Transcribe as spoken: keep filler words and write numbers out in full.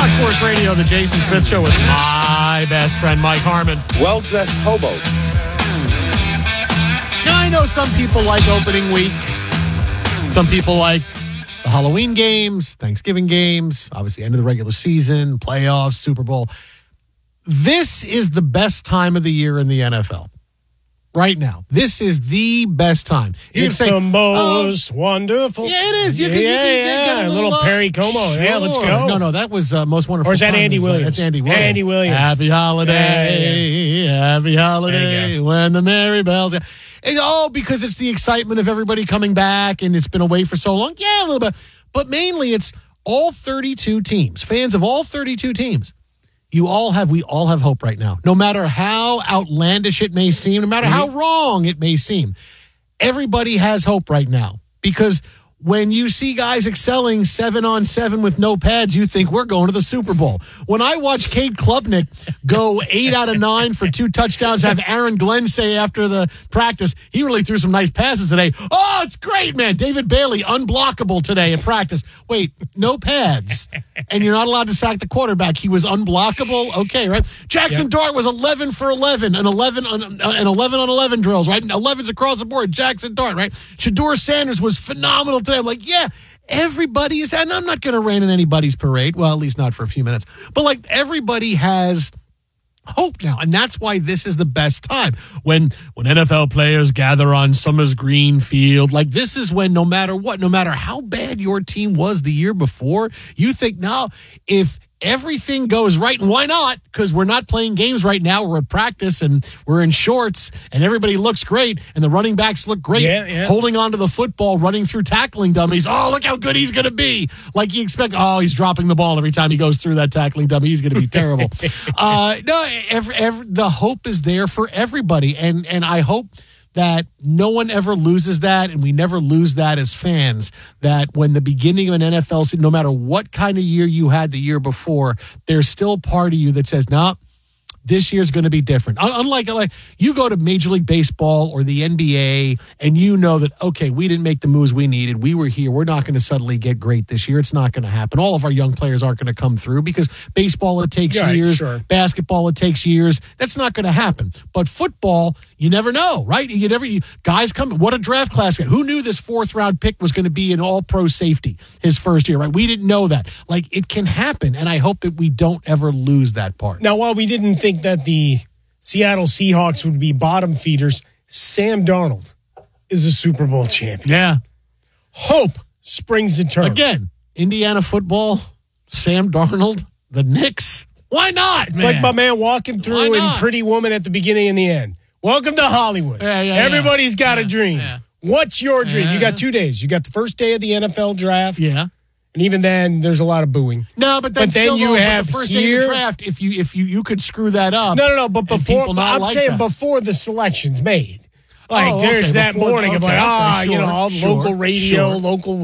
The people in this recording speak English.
Fox Sports Radio, the Jason Smith Show with my best friend, Mike Harmon. Well-dressed hobos. Now, I know some people like opening week. Some people like the Halloween games, Thanksgiving games, obviously end of the regular season, playoffs, Super Bowl. This is the best time of the year in the N F L. Right now. This is the best time. You It's can say, the most oh, wonderful. yeah, it is. You can, yeah, you can, yeah. get A little, little Perry Como. Sure. Yeah, let's go. No, no, that was uh, most wonderful. Or is that time. Andy Williams? That's Andy Williams. Andy Williams. Happy holiday, Yeah, happy holiday, go. when the merry bells. And, oh, because it's the excitement of everybody coming back, and it's been away for so long. Yeah, a little bit. But mainly, it's all thirty-two teams, fans of all thirty-two teams. You all have, we all have hope right now. No matter how outlandish it may seem, no matter how wrong it may seem, everybody has hope right now. Because when you see guys excelling seven on seven with no pads, you think we're going to the Super Bowl. When I watch Cade Klubnik go eight out of nine for two touchdowns, have Aaron Glenn say after the practice, he really threw some nice passes today. Oh, it's great, man. David Bailey, unblockable today at practice. Wait, no pads. And you're not allowed to sack the quarterback. He was unblockable. Okay, right? Jackson yep. Dart was eleven for eleven and eleven on and eleven on eleven drills, right? And elevens across the board. Jackson Dart, right? Shedeur Sanders was phenomenal today. I'm like, yeah, everybody is, and I'm not going to rain in anybody's parade. Well, at least not for a few minutes. But like everybody has hope now, and that's why this is the best time. When when N F L players gather on Summers Green Field, like this is when no matter what, no matter how bad your team was the year before, you think now if everything goes right, and why not? Because we're not playing games right now. We're at practice and we're in shorts and everybody looks great and the running backs look great, yeah, yeah. holding onto the football, running through tackling dummies. Oh, look how good he's going to be. Like you expect, oh, he's dropping the ball every time he goes through that tackling dummy. He's going to be terrible. uh, no, every, every, the hope is there for everybody. And, and I hope that no one ever loses that, and we never lose that as fans, that when the beginning of an N F L season, no matter what kind of year you had the year before, there's still part of you that says, no, nah, this year's going to be different. Unlike like you go to Major League Baseball or the N B A and you know that, okay, we didn't make the moves we needed. We were here. We're not going to suddenly get great this year. It's not going to happen. All of our young players aren't going to come through because baseball, it takes yeah, years. Sure. Basketball, it takes years. That's not going to happen. But football, you never know, right? You never, you, guys come, what a draft class. Who knew this fourth round pick was going to be an all pro safety his first year, right? We didn't know that. Like, it can happen. And I hope that we don't ever lose that part. Now, while we didn't think that the Seattle Seahawks would be bottom feeders, Sam Darnold is a Super Bowl champion. Yeah. Hope springs eternal. Again, Indiana football, Sam Darnold, the Knicks. Why not? It's man? like my man walking through in Pretty Woman at the beginning and the end. Welcome to Hollywood. Yeah, yeah, Everybody's yeah. got yeah, a dream. Yeah. What's your dream? Yeah. You got two days. You got the first day of the N F L draft. Yeah. And even then, there's a lot of booing. No, but then, but then still, you though, have the first here, day of the draft. If you if you you could screw that up. No, no, no. But before, but I'm like saying that. before the selection's made. Like oh, there's okay, that before, morning okay, of like, okay, ah, sure, you know, all sure, local radio, sure. local